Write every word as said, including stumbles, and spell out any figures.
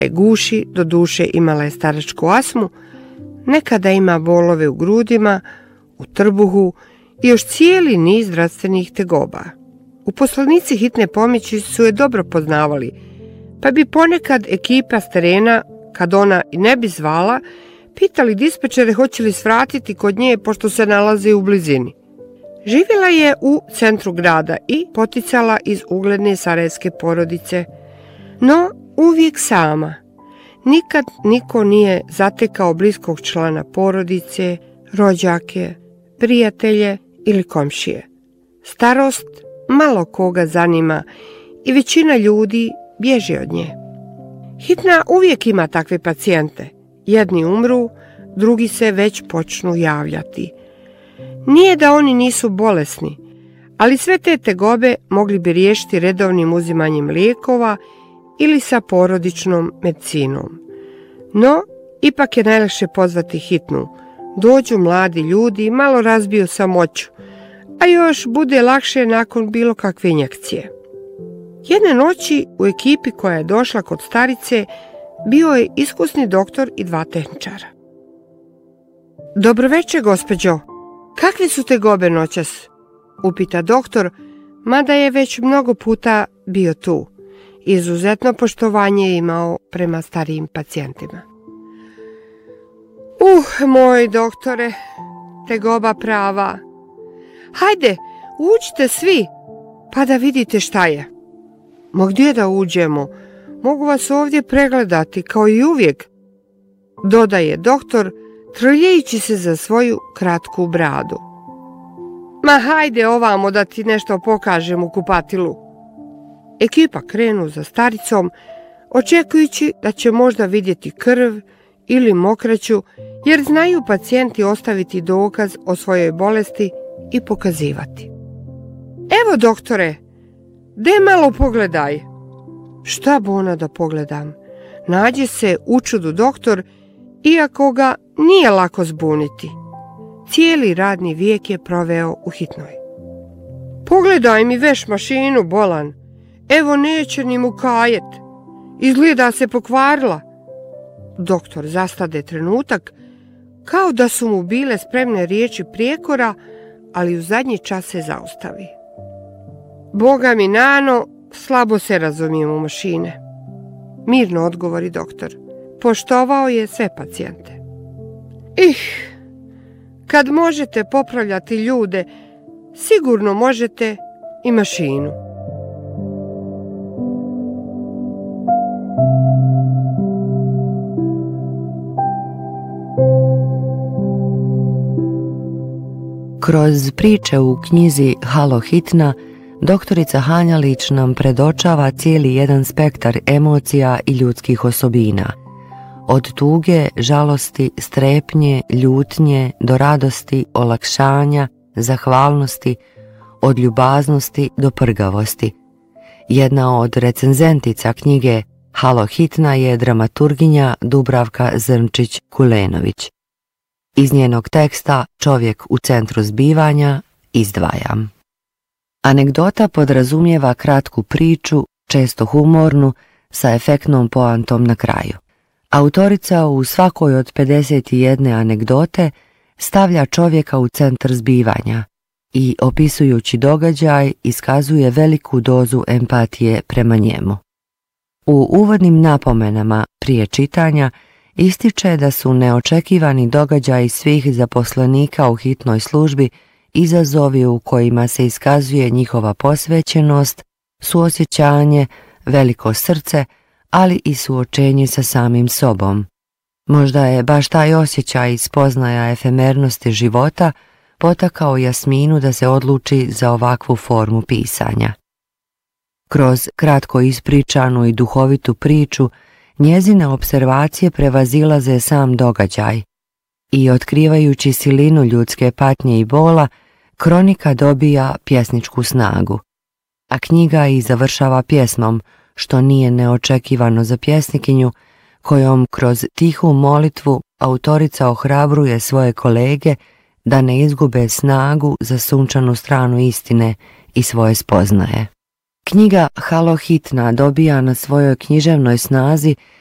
guši, do duše imala je staračku astmu, nekada ima bolove u grudima, u trbuhu i još cijeli niz zdravstvenih tegoba. Uposlenici hitne pomoći su je dobro poznavali, pa bi ponekad ekipa s terena, kad ona i ne bi zvala, pitali dispečere hoće li svratiti kod nje pošto se nalazi u blizini. Živjela je u centru grada i poticala iz ugledne sarajevske porodice, no uvijek sama. Nikad niko nije zatekao bliskog člana porodice, rođake, prijatelje ili komšije. Starost malo koga zanima i većina ljudi bježi od nje. Hitna uvijek ima takve pacijente. Jedni umru, drugi se već počnu javljati. Nije da oni nisu bolesni, ali sve te tegobe mogli bi riješiti redovnim uzimanjem lijekova ili sa porodičnom medicinom. No, ipak je najlakše pozvati hitnu. Dođu mladi ljudi i malo razbiju samoću, a još bude lakše nakon bilo kakve injekcije. Jedne noći u ekipi koja je došla kod starice bio je iskusni doktor i dva tehničara. Dobro večer, gospođo. Kakve su tegobe noćas? Upita doktor, mada je već mnogo puta bio tu. Izuzetno poštovanje je imao prema starijim pacijentima. Uh, moj doktore, tegoba prava. Hajde, uđite svi, pa da vidite šta je. Ma gdje da uđemo? Mogu vas ovdje pregledati, kao i uvijek, dodaje doktor, trljajući se za svoju kratku bradu. Ma hajde ovamo da ti nešto pokažem u kupatilu. Ekipa krenu za staricom, očekujući da će možda vidjeti krv ili mokraću, jer znaju pacijenti ostaviti dokaz o svojoj bolesti i pokazivati. Evo, doktore, de malo pogledaj. Šta bona da pogledam? Nađe se učudu doktor, iako ga nije lako zbuniti. Cijeli radni vijek je proveo u hitnoj. Pogledaj mi veš mašinu, bolan. Evo neće ni mu kajet. Izgleda se pokvarila. Doktor zastade trenutak, kao da su mu bile spremne riječi prijekora, ali u zadnji čas se zaustavi. Boga mi nano, slabo se razumijem u mašine. Mirno odgovori doktor. Poštovao je sve pacijente. Ih, kad možete popravljati ljude, sigurno možete i mašinu. Kroz priče u knjizi Halo hitna, doktorica Hanjalić nam predočava cijeli jedan spektar emocija i ljudskih osobina. Od tuge, žalosti, strepnje, ljutnje, do radosti, olakšanja, zahvalnosti, od ljubaznosti do prgavosti. Jedna od recenzentica knjige Halo hitna je dramaturginja Dubravka Zrnčić-Kulenović. Iz njenog teksta Čovjek u centru zbivanja izdvajam. Anegdota podrazumijeva kratku priču, često humornu, sa efektnom poantom na kraju. Autorica u svakoj od pedeset jedne anegdote stavlja čovjeka u centar zbivanja i, opisujući događaj, iskazuje veliku dozu empatije prema njemu. U uvodnim napomenama prije čitanja ističe da su neočekivani događaji svih zaposlenika u hitnoj službi izazovi u kojima se iskazuje njihova posvećenost, suosjećanje, veliko srce, ali i suočenje sa samim sobom. Možda je baš taj osjećaj spoznaja efemernosti života potakao Jasminu da se odluči za ovakvu formu pisanja. Kroz kratko ispričanu i duhovitu priču, njezine opservacije prevazilaze sam događaj i, otkrivajući silinu ljudske patnje i bola, kronika dobija pjesničku snagu. A knjiga i završava pjesmom, što nije neočekivano za pjesnikinju, kojom kroz tihu molitvu autorica ohrabruje svoje kolege da ne izgube snagu za sunčanu stranu istine i svoje spoznaje. Knjiga Halo hitna dobija na svojoj književnoj snazi